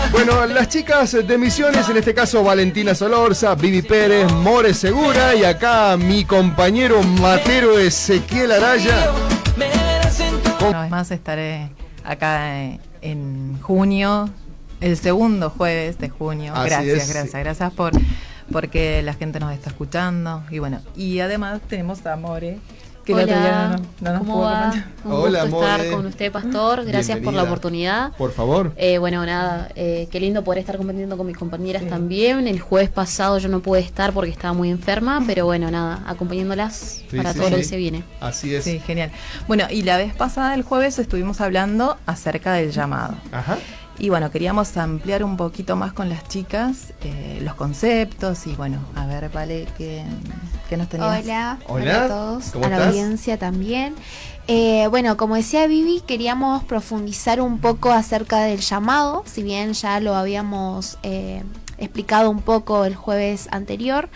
Bueno, las chicas de Misiones, en este caso Valentina Solorza, Vivi Pérez, More Segura y acá mi compañero matero Ezequiel Araya. Una vez más estaré acá en junio, el segundo jueves de junio. Gracias porque la gente nos está escuchando. Y bueno, y además tenemos a More, que hola, el otro día no nos ¿cómo pudo va? acompañar. Un Hola, gusto More. estar con usted, Pastor. Gracias Bienvenida. por la oportunidad. Por favor. Bueno, nada, qué lindo poder estar compartiendo con mis compañeras también. El jueves pasado yo no pude estar porque estaba muy enferma, pero bueno, nada, acompañándolas para todo lo que se viene. Así es. Sí, genial. Bueno, y la vez pasada, el jueves, estuvimos hablando acerca del llamado. Ajá. Y bueno, queríamos ampliar un poquito más con las chicas los conceptos y bueno, a ver, Vale, ¿qué nos tenías? Hola a todos, ¿Cómo a la estás? audiencia también. Bueno, como decía Vivi, queríamos profundizar un poco acerca del llamado, si bien ya lo habíamos explicado un poco el jueves anterior.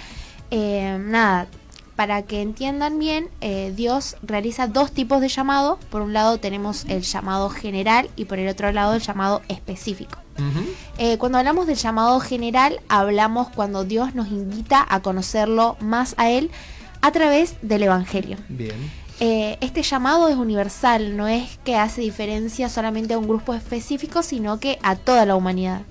Nada, para que entiendan bien, Dios realiza dos tipos de llamado. Por un lado tenemos el llamado general y por el otro lado el llamado específico. Uh-huh. Cuando hablamos del llamado general, hablamos cuando Dios nos invita a conocerlo más a Él a través del Evangelio. Bien. Este llamado es universal, no es que hace diferencia solamente a un grupo específico, sino que a toda la humanidad.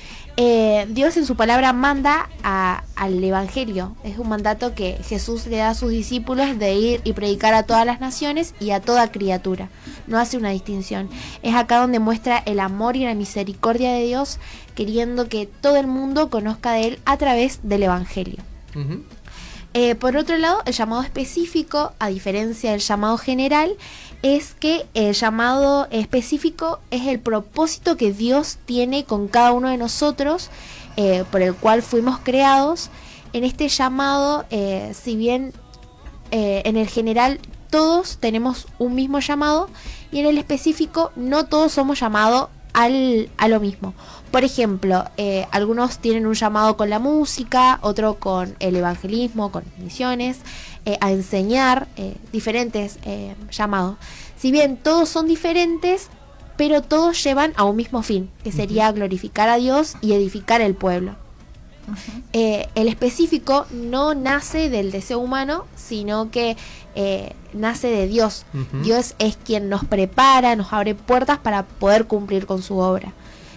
Dios en su palabra manda al Evangelio. Es un mandato que Jesús le da a sus discípulos de ir y predicar a todas las naciones y a toda criatura. No hace una distinción. Es acá donde muestra el amor y la misericordia de Dios, queriendo que todo el mundo conozca de Él a través del Evangelio. Uh-huh. Por otro lado, el llamado específico, a diferencia del llamado general, es que el llamado específico es el propósito que Dios tiene con cada uno de nosotros, por el cual fuimos creados. En este llamado, si bien en el general todos tenemos un mismo llamado, y en el específico no todos somos llamados a lo mismo. Por ejemplo, algunos tienen un llamado con la música, otro con el evangelismo, con misiones, a enseñar, diferentes llamados. Si bien todos son diferentes, pero todos llevan a un mismo fin, que sería glorificar a Dios y edificar el pueblo. Uh-huh. El específico no nace del deseo humano, sino que nace de Dios. Uh-huh. Dios es quien nos prepara, nos abre puertas para poder cumplir con su obra.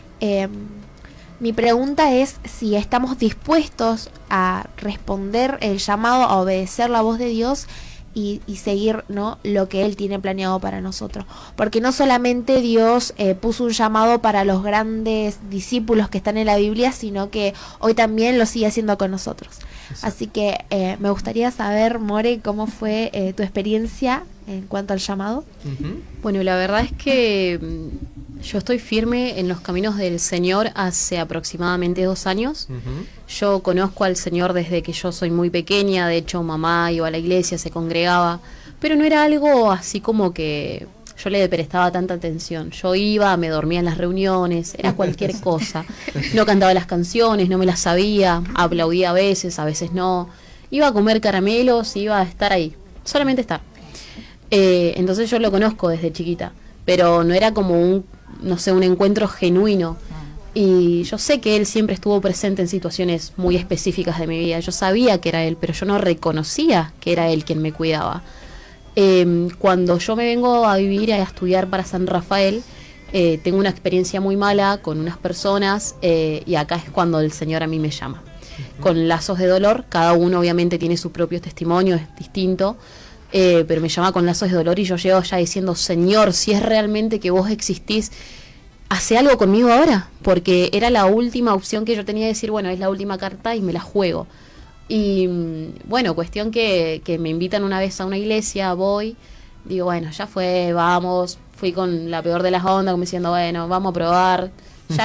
Mi pregunta es si estamos dispuestos a responder el llamado, a obedecer la voz de Dios y seguir, ¿no?, lo que Él tiene planeado para nosotros. Porque no solamente Dios puso un llamado para los grandes discípulos que están en la Biblia, sino que hoy también lo sigue haciendo con nosotros. Exacto. Así que me gustaría saber, More, cómo fue tu experiencia en cuanto al llamado. Uh-huh. Bueno, la verdad es que yo estoy firme en los caminos del Señor hace aproximadamente 2 años. Uh-huh. Yo conozco al Señor desde que yo soy muy pequeña. De hecho, mamá iba a la iglesia, se congregaba, pero no era algo así como que yo le prestaba tanta atención. Yo iba, me dormía en las reuniones, era cualquier cosa. No cantaba las canciones, no me las sabía, aplaudía a veces no. Iba a comer caramelos, iba a estar ahí, solamente estar. Entonces yo lo conozco desde chiquita, pero no era como un encuentro genuino. Y yo sé que Él siempre estuvo presente en situaciones muy específicas de mi vida. Yo sabía que era Él, pero yo no reconocía que era Él quien me cuidaba. Cuando yo me vengo a vivir, a estudiar para San Rafael, tengo una experiencia muy mala con unas personas, y acá es cuando el Señor a mí me llama. Uh-huh. Con lazos de dolor, cada uno obviamente tiene su propio testimonio, es distinto. Pero me llama con lazos de dolor y yo llego ya diciendo: Señor, si es realmente que vos existís, hace algo conmigo ahora, porque era la última opción que yo tenía de decir, bueno, es la última carta y me la juego. Y bueno, cuestión que me invitan una vez a una iglesia, voy, digo, bueno, ya fue, vamos, fui con la peor de las ondas, como diciendo, bueno, vamos a probar.